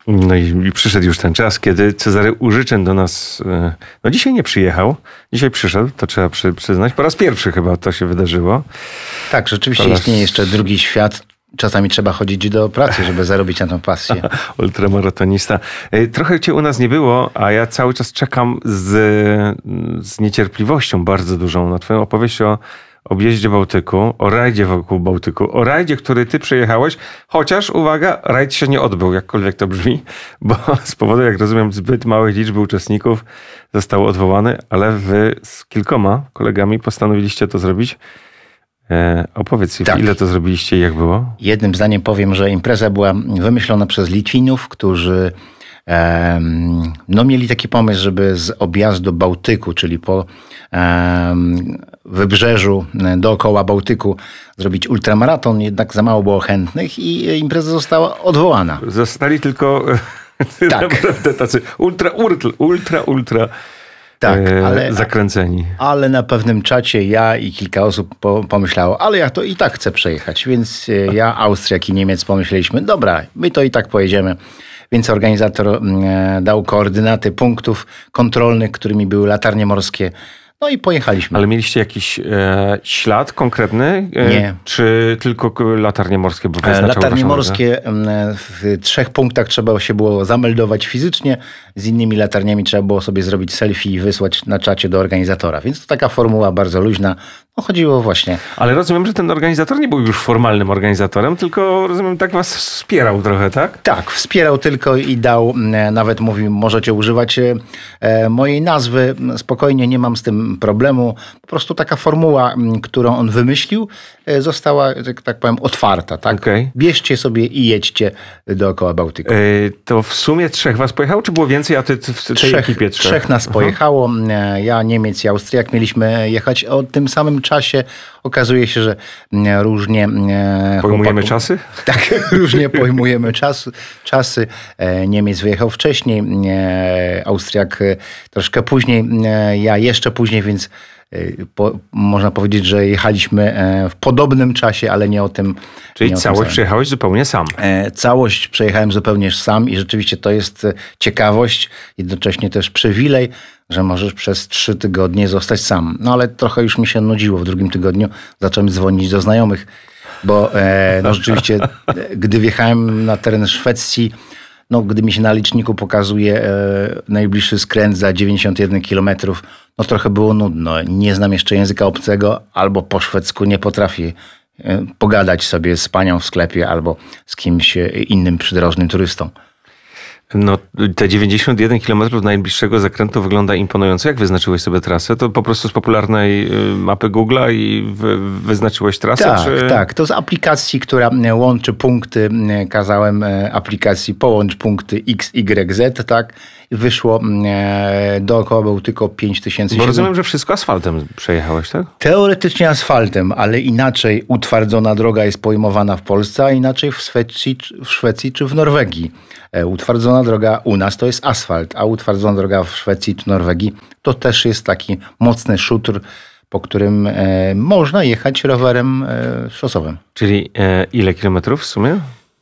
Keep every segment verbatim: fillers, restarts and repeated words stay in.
No i, i przyszedł już ten czas, kiedy Cezary Urzyczyn do nas, no dzisiaj nie przyjechał, dzisiaj przyszedł, to trzeba przy, przyznać, po raz pierwszy chyba to się wydarzyło. Tak, rzeczywiście Kolarz... istnieje jeszcze drugi świat. Czasami trzeba chodzić do pracy, żeby zarobić na tą pasję. Ultramaratonista. Trochę cię u nas nie było, a ja cały czas czekam z, z niecierpliwością bardzo dużą na twoją opowieść o objeździe Bałtyku, o rajdzie wokół Bałtyku, o rajdzie, który ty przejechałeś, chociaż, uwaga, rajd się nie odbył, jakkolwiek to brzmi, bo z powodu, jak rozumiem, zbyt małej liczby uczestników został odwołany, ale wy z kilkoma kolegami postanowiliście to zrobić. E, opowiedz, tak. Ile to zrobiliście i jak było? Jednym zdaniem powiem, że impreza była wymyślona przez Litwinów, którzy e, no, mieli taki pomysł, żeby z objazdu Bałtyku, czyli po e, wybrzeżu dookoła Bałtyku zrobić ultramaraton, jednak za mało było chętnych i impreza została odwołana. Zostali tylko tak. naprawdę tacy ultra, ultra, ultra, ultra tak, ale, zakręceni. Ale na pewnym czacie ja i kilka osób po, pomyślało, ale ja to i tak chcę przejechać. Więc ja, Austriak i Niemiec pomyśleliśmy, dobra, my to i tak pojedziemy. Więc organizator dał koordynaty punktów kontrolnych, którymi były latarnie morskie. No i pojechaliśmy. Ale mieliście jakiś e, ślad konkretny? E, Nie. Czy tylko latarnie morskie? Bo latarnie morskie w trzech punktach trzeba się było zameldować fizycznie. Z innymi latarniami trzeba było sobie zrobić selfie i wysłać na czacie do organizatora. Więc to taka formuła bardzo luźna. No chodziło właśnie. Ale rozumiem, że ten organizator nie był już formalnym organizatorem, tylko rozumiem, tak was wspierał trochę, tak? Tak, wspierał tylko i dał, nawet mówił, możecie używać e, mojej nazwy. Spokojnie, nie mam z tym problemu. Po prostu taka formuła, którą on wymyślił, e, została, tak, tak powiem, otwarta. Tak? Okay. Bierzcie sobie i jedźcie dookoła Bałtyku. E, to w sumie trzech was pojechało, czy było więcej, a ty w tej trzech, ekipie trzech? Trzech nas pojechało. Ja, Niemiec i Austriak mieliśmy jechać o tym samym czasie. Okazuje się, że różnie... Pojmujemy chłopaków, czasy? Tak, różnie pojmujemy czas, czasy. Niemiec wyjechał wcześniej, Austriak troszkę później, ja jeszcze później, więc po, można powiedzieć, że jechaliśmy w podobnym czasie, ale nie o tym. Czyli nie całość przejechałeś zupełnie sam? Całość przejechałem zupełnie sam i rzeczywiście to jest ciekawość, jednocześnie też przywilej, że możesz przez trzy tygodnie zostać sam. No ale trochę już mi się nudziło w drugim tygodniu. Zacząłem dzwonić do znajomych, bo e, no, rzeczywiście, gdy wjechałem na teren Szwecji, no, gdy mi się na liczniku pokazuje e, najbliższy skręt za dziewięćdziesiąt jeden kilometrów, no trochę było nudno. Nie znam jeszcze języka obcego, albo po szwedzku nie potrafię e, pogadać sobie z panią w sklepie, albo z kimś innym przydrożnym turystą. No, te dziewięćdziesiąt jeden kilometrów najbliższego zakrętu wygląda imponująco. Jak wyznaczyłeś sobie trasę? To po prostu z popularnej mapy Google'a i wy, wyznaczyłeś trasę? Tak, czy... tak. To z aplikacji, która łączy punkty. Kazałem aplikacji połącz punkty X, Y, Z, tak? I wyszło dookoła był tylko pięć tysięcy. Bo rozumiem, że wszystko asfaltem przejechałeś, tak? Teoretycznie asfaltem, ale inaczej utwardzona droga jest pojmowana w Polsce, a inaczej w Szwecji, w Szwecji czy w Norwegii. Utwardzona droga u nas to jest asfalt, a utwardzona droga w Szwecji czy Norwegii to też jest taki mocny szutr, po którym e, można jechać rowerem e, szosowym. Czyli e, ile kilometrów w sumie?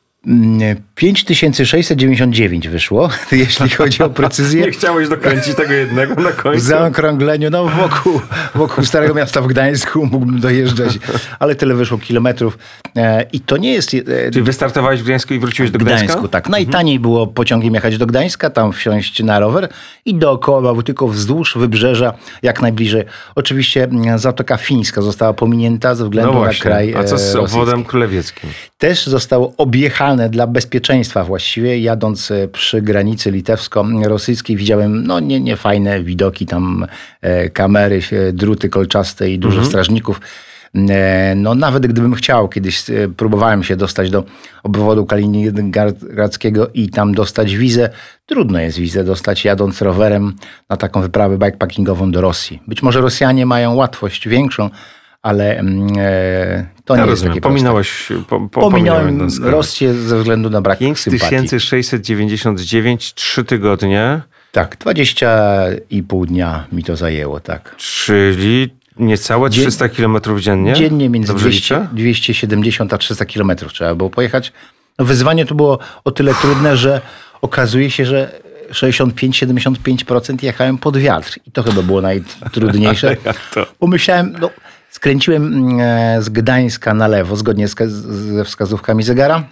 pięć tysięcy sześćset dziewięćdziesiąt dziewięć wyszło, jeśli chodzi o precyzję. Nie chciałeś dokręcić tego jednego na końcu? W zaokrągleniu, no wokół, wokół Starego Miasta w Gdańsku mógłbym dojeżdżać, ale tyle wyszło kilometrów. I to nie jest... Czyli wystartowałeś w Gdańsku i wróciłeś do Gdańska? W Gdańsku, tak. Najtaniej było pociągiem jechać do Gdańska, tam wsiąść na rower i dookoła, tylko wzdłuż wybrzeża, jak najbliżej. Oczywiście Zatoka Fińska została pominięta ze względu no na kraj A co z rosyjski. obwodem królewickim? Też zostało objechane dla bezpieczeństwa właściwie. Jadąc przy granicy litewsko-rosyjskiej widziałem no nie, nie fajne widoki, tam e, kamery, druty kolczaste i dużo mhm. strażników. E, no nawet gdybym chciał, kiedyś e, próbowałem się dostać do obwodu kaliningradzkiego i tam dostać wizę. Trudno jest wizę dostać jadąc rowerem na taką wyprawę bikepackingową do Rosji. Być może Rosjanie mają łatwość większą, ale e, to ja nie rozumiem. jest takie Pominąłeś, po, po, Pominąłem Rosję ze względu na brak sympatii. pięć tysięcy sześćset dziewięćdziesiąt dziewięć, trzy tygodnie. Tak, dwadzieścia i pół dnia mi to zajęło, tak. Czyli niecałe trzysta kilometrów dziennie? Dziennie między dwieście, dwieście siedemdziesiąt a trzysta kilometrów trzeba było pojechać. No, wyzwanie to było o tyle trudne, że okazuje się, że sześćdziesiąt pięć do siedemdziesięciu pięciu procent jechałem pod wiatr. I to chyba było najtrudniejsze. Pomyślałem, no, skręciłem z Gdańska na lewo, zgodnie ze wskazówkami zegara.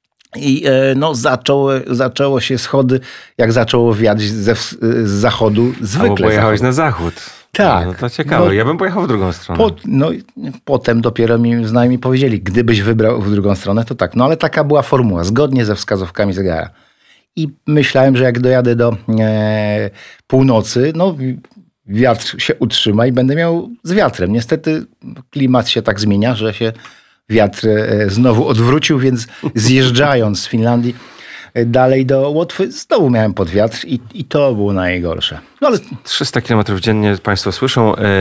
I no, zaczęło, zaczęło się schody, jak zaczęło wiać ze, z zachodu. Zwykle. Albo pojechałeś na zachód. Tak. No to ciekawe. No, ja bym pojechał w drugą stronę. Po, no, potem dopiero mi znajomi powiedzieli, gdybyś wybrał w drugą stronę, to tak. No ale taka była formuła, zgodnie ze wskazówkami zegara. I myślałem, że jak dojadę do e, północy, no wiatr się utrzyma i będę miał z wiatrem. Niestety klimat się tak zmienia, że się wiatr e, znowu odwrócił, więc zjeżdżając z Finlandii e, dalej do Łotwy, znowu miałem pod wiatr i, i to było najgorsze. No, ale... trzysta kilometrów dziennie Państwo słyszą e,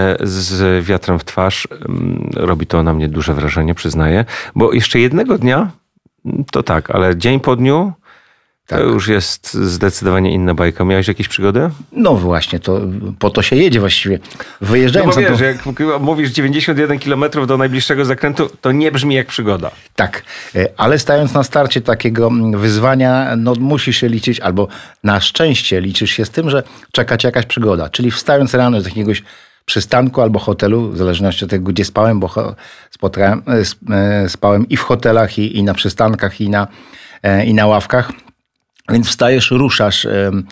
z wiatrem w twarz. Robi to na mnie duże wrażenie, przyznaję. Bo jeszcze jednego dnia, to tak, ale dzień po dniu to tak. Już jest zdecydowanie inna bajka. Miałeś jakieś przygody? No właśnie, to po to się jedzie właściwie. Wyjeżdżając... No bo wiesz, to... jak mówisz dziewięćdziesiąt jeden kilometrów do najbliższego zakrętu, to nie brzmi jak przygoda. Tak, ale stając na starcie takiego wyzwania, no musisz się liczyć, albo na szczęście liczysz się z tym, że czeka cię jakaś przygoda. Czyli wstając rano z jakiegoś przystanku albo hotelu, w zależności od tego, gdzie spałem, bo spotkałem, spałem i w hotelach, i, i na przystankach, i na, i na ławkach. Więc wstajesz, ruszasz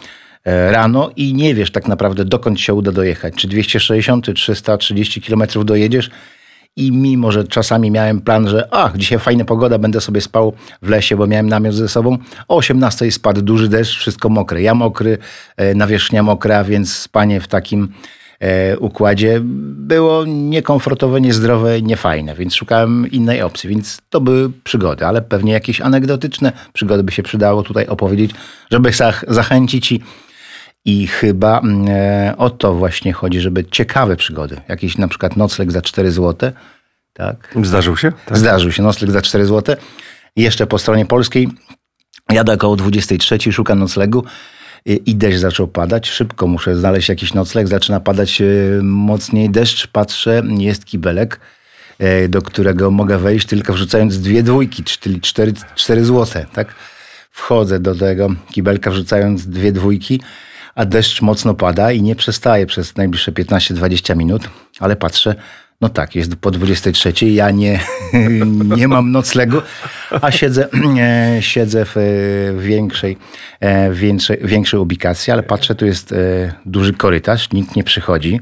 rano i nie wiesz tak naprawdę, dokąd się uda dojechać. Czy dwieście sześćdziesiąt, trzysta trzydzieści kilometrów dojedziesz. I mimo, że czasami miałem plan, że ach, dzisiaj fajna pogoda, będę sobie spał w lesie, bo miałem namiot ze sobą. O osiemnastej spadł duży deszcz, wszystko mokre. Ja mokry, nawierzchnia mokra, więc spanie w takim układzie było niekomfortowe, niezdrowe, niefajne, więc szukałem innej opcji, więc to były przygody, ale pewnie jakieś anegdotyczne przygody by się przydało tutaj opowiedzieć, żeby zachęcić i, i chyba e, o to właśnie chodzi, żeby ciekawe przygody, jakiś na przykład nocleg za cztery złote, tak? Zdarzył się? Tak. Zdarzył się, nocleg za cztery złote. Jeszcze po stronie polskiej jadę około dwudziestej trzeciej, szukam noclegu. I deszcz zaczął padać. Szybko muszę znaleźć jakiś nocleg. Zaczyna padać mocniej deszcz. Patrzę, jest kibelek, do którego mogę wejść tylko wrzucając dwie dwójki, czyli cztery, cztery złote. Tak? Wchodzę do tego kibelka wrzucając dwie dwójki, a deszcz mocno pada i nie przestaje przez najbliższe piętnaście dwadzieścia minut. Ale patrzę, no tak, jest po dwudziestej trzeciej, ja nie, nie mam noclegu, a siedzę, siedzę w większej, większej, większej ubikacji, ale patrzę, tu jest duży korytarz, nikt nie przychodzi.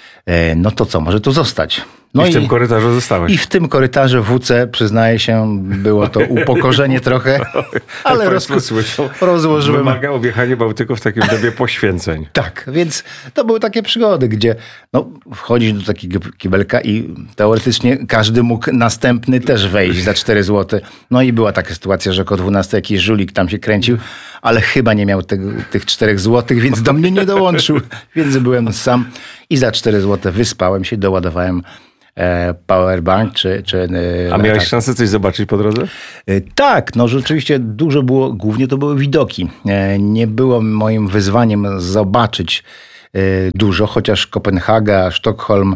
No to co, może tu zostać. No I w i, tym korytarzu zostałeś. I w tym korytarzu W C, przyznaję się, było to upokorzenie trochę, ale rozko- rozłożyłem. Wymaga objechanie Bałtyku w takim dobie poświęceń. Tak, więc to były takie przygody, gdzie no, wchodzisz do takiego kibelka i teoretycznie każdy mógł następny też wejść za cztery złote. No i była taka sytuacja, że około dwunastej jakiś żulik tam się kręcił, ale chyba nie miał tego, tych czterech złotych, więc do mnie nie dołączył. Więc byłem sam i za cztery złote wyspałem się, doładowałem powerbank, czy... czy A miałeś tak. szansę coś zobaczyć po drodze? Tak, no rzeczywiście dużo było, głównie to były widoki. Nie było moim wyzwaniem zobaczyć dużo, chociaż Kopenhaga, Sztokholm,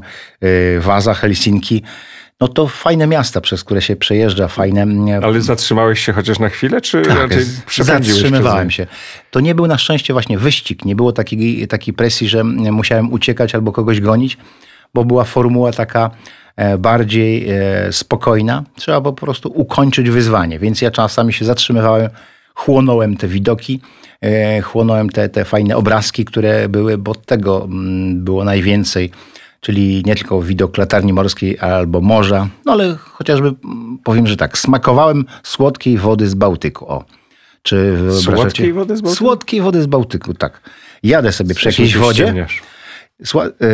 Waza, Helsinki, no to fajne miasta, przez które się przejeżdża, fajne... Ale zatrzymałeś się chociaż na chwilę, czy tak, raczej zatrzymywałem się. To nie był na szczęście właśnie wyścig, nie było takiej, takiej presji, że musiałem uciekać albo kogoś gonić, bo była formuła taka bardziej spokojna. Trzeba było po prostu ukończyć wyzwanie. Więc ja czasami się zatrzymywałem, chłonąłem te widoki, chłonąłem te, te fajne obrazki, które były, bo tego było najwięcej. Czyli nie tylko widok latarni morskiej albo morza, no ale chociażby powiem, że tak, smakowałem słodkiej wody z Bałtyku. O. Czy Słodkiej wody z Bałtyku? Słodkiej wody z Bałtyku, tak. Jadę sobie przy jakiejś wodzie. Sła, y,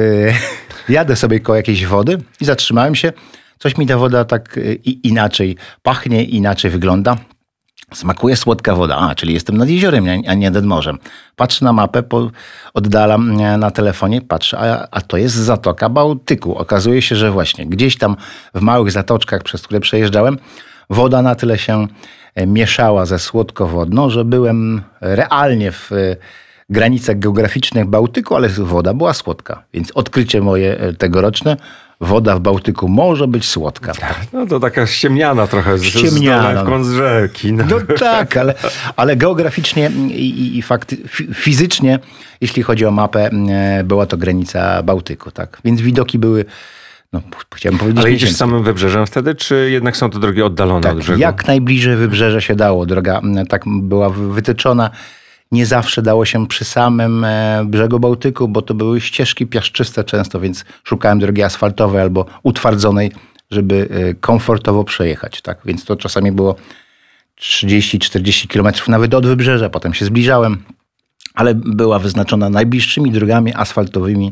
jadę sobie koło jakiejś wody i zatrzymałem się. Coś mi ta woda tak y, inaczej pachnie, inaczej wygląda. Smakuje słodka woda. A, czyli jestem nad jeziorem, a nie nad morzem. Patrzę na mapę, po, oddalam na telefonie, patrzę, a, a to jest Zatoka Bałtyku. Okazuje się, że właśnie gdzieś tam w małych zatoczkach, przez które przejeżdżałem, woda na tyle się mieszała ze słodkowodną, że byłem realnie w granicach geograficznych Bałtyku, ale woda była słodka. Więc odkrycie moje tegoroczne, woda w Bałtyku może być słodka. No to taka ściemniana trochę, z, Ściemniana. z w kąt z rzeki. No. No tak, ale, ale geograficznie i, i, i fakty, fi- fizycznie, jeśli chodzi o mapę, e, była to granica Bałtyku, tak? Więc widoki były, no chciałem powiedzieć, Ale idziesz nieciężkie. samym wybrzeżem wtedy, czy jednak są to drogi oddalone od Tak, brzegu? jak najbliżej wybrzeża się dało. Droga m, tak była wytyczona. Nie zawsze dało się przy samym e, brzegu Bałtyku, bo to były ścieżki piaszczyste często, więc szukałem drogi asfaltowej albo utwardzonej, żeby e, komfortowo przejechać. Tak? Więc to czasami było trzydzieści czterdzieści kilometrów nawet od wybrzeża. Potem się zbliżałem, ale była wyznaczona najbliższymi drogami asfaltowymi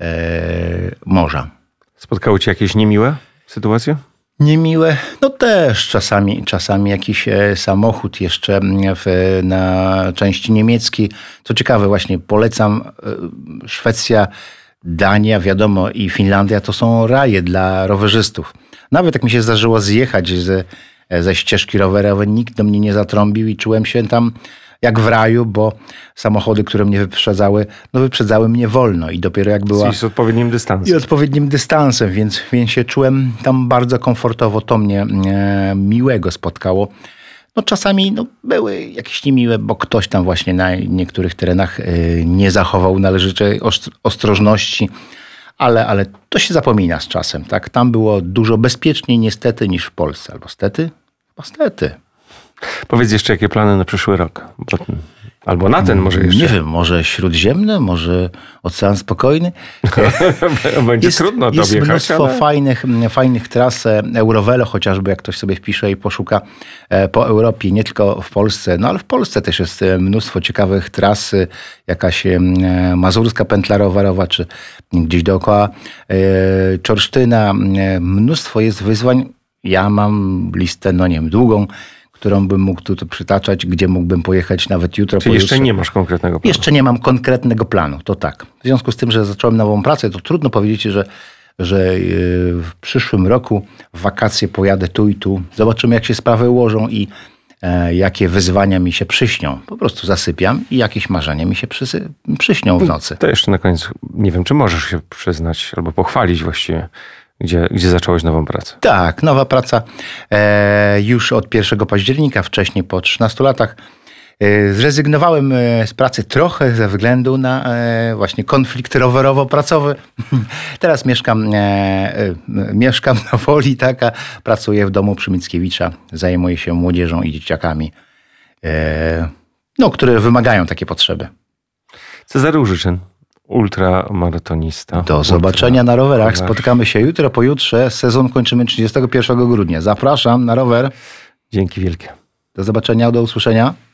e, morza. Spotkały cię jakieś niemiłe sytuacje? Niemiłe, no też czasami, czasami jakiś e, samochód jeszcze w, na części niemieckiej. Co ciekawe, właśnie polecam e, Szwecja, Dania, wiadomo, i Finlandia to są raje dla rowerzystów. Nawet jak mi się zdarzyło zjechać ze, ze ścieżki rowerowej, nikt do mnie nie zatrąbił i czułem się tam jak w raju, bo samochody, które mnie wyprzedzały, no wyprzedzały mnie wolno i dopiero jak była... Z odpowiednim I dystansem. odpowiednim dystansem, więc, więc się czułem tam bardzo komfortowo. To mnie e, miłego spotkało. No czasami no, były jakieś niemiłe, bo ktoś tam właśnie na niektórych terenach e, nie zachował należytej ostr- ostrożności, ale, ale to się zapomina z czasem. Tak? Tam było dużo bezpieczniej niestety niż w Polsce. Albo stety? Bo stety. Powiedz jeszcze, jakie plany na przyszły rok? Bo, albo na ten może jeszcze. Nie wiem, może Śródziemne, może Ocean Spokojny. Będzie Jest, trudno jest dobiegać, mnóstwo ale... fajnych, fajnych tras. e, Eurovelo chociażby, jak ktoś sobie wpisze i poszuka e, po Europie, nie tylko w Polsce. No ale w Polsce też jest e, mnóstwo ciekawych tras. e, Jakaś e, mazurska pętla rowerowa, czy gdzieś dookoła e, Czorsztyna. E, Mnóstwo jest wyzwań. Ja mam listę, no nie wiem, długą, którą bym mógł tu przytaczać, gdzie mógłbym pojechać nawet jutro, Czyli jeszcze pojutrze. nie masz konkretnego planu? Jeszcze nie mam konkretnego planu, to tak. W związku z tym, że zacząłem nową pracę, to trudno powiedzieć, że, że w przyszłym roku w wakacje pojadę tu i tu. Zobaczymy, jak się sprawy ułożą i e, jakie wyzwania mi się przyśnią. Po prostu zasypiam i jakieś marzenia mi się przysy- przyśnią w nocy. To jeszcze na koniec, nie wiem, czy możesz się przyznać albo pochwalić właściwie, gdzie, gdzie zacząłeś nową pracę. Tak, nowa praca e, już od pierwszego października, wcześniej po trzynastu latach. E, zrezygnowałem e, z pracy trochę ze względu na e, właśnie konflikt rowerowo-pracowy. Teraz mieszkam, e, e, mieszkam na Woli, tak, a pracuję w domu przy Mickiewicza. Zajmuję się młodzieżą i dzieciakami, e, no, które wymagają takie potrzeby. Cezary Użyczyn, ultramaratonista. Do zobaczenia na rowerach. Ultra- Spotkamy się jutro, pojutrze. Sezon kończymy trzydziestego pierwszego grudnia. Zapraszam na rower. Dzięki wielkie. Do zobaczenia, do usłyszenia.